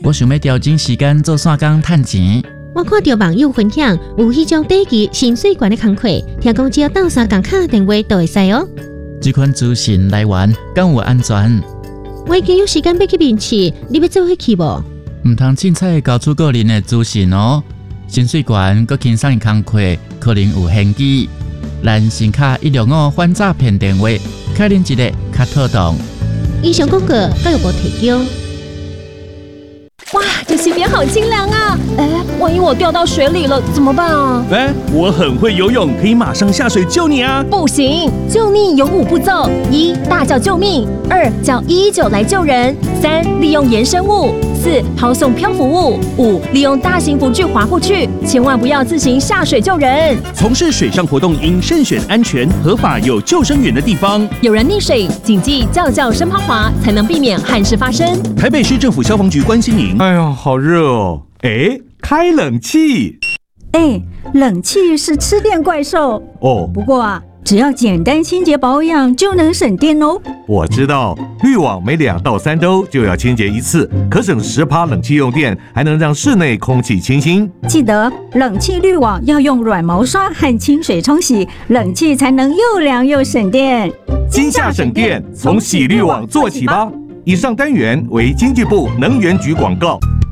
我想要调整时间做散工赚钱。 我看到网友分享有迄种短期薪水悬的工课，听讲只要斗3工打电话就会使哦。 这款资讯来源敢有安全？ 我已经有时间要去面试，你要做伙去无？ 唔通凊彩交出个人的资讯哦。薪水悬佮轻松的工课可能有限制。咱先卡165反诈骗电话，开恁一个较妥当。 以上广告教育部提供。 哇，这溪边好清凉啊！万一我掉到水里了怎么办啊？ 我很会游泳，可以马上下水救你啊！ 不行，救命有5步骤：1. 大叫救命；2. 叫119来救人；3. 利用延伸物；4. 抛送漂浮物；5. 利用大型浮具滑过去。千万不要自行下水救人。 从事水上活动应慎选安全、合法、有救生员的地方。 有人溺水，谨记叫声抛滑，才能避免憾事发生。 台北市政府消防局关心您。 哎呦，好热哦！开冷气。 冷气是吃电怪兽哦。 不过啊，只要简单清洁保养就能省电哦。 我知道，滤网每2到3周就要清洁一次，可省10%冷气用电，还能让室内空气清新。 记得冷气滤网要用软毛刷和清水冲洗，冷气才能又凉又省电。 今夏省电，从洗滤网做起吧。以上单元为经济部能源局广告。